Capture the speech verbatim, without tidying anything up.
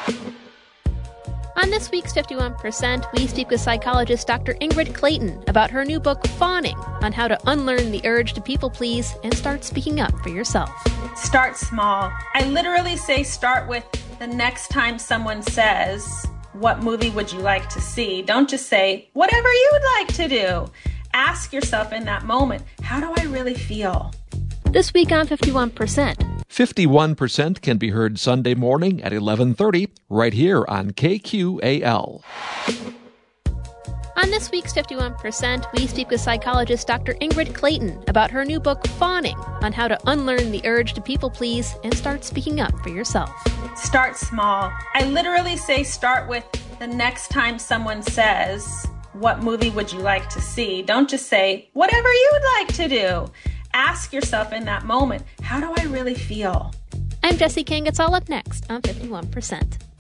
On this week's fifty-one percent, we speak with psychologist Doctor Ingrid Clayton about her new book, Fawning, on how to unlearn the urge to people-please and start speaking up for yourself. Start small. I literally say start with the next time someone says, what movie would you like to see? Don't just say, whatever you would like to do. Ask yourself in that moment, how do I really feel? This week on fifty-one percent. fifty-one percent can be heard Sunday morning at eleven thirty, right here on K Q A L. On this week's fifty-one percent, we speak with psychologist Doctor Ingrid Clayton about her new book, Fawning, on how to unlearn the urge to people-please and start speaking up for yourself. Start small. I literally say start with the next time someone says, what movie would you like to see? Don't just say, whatever you would like to do. Ask yourself in that moment, how do I really feel? I'm Jessie King. It's all up next on fifty-one percent.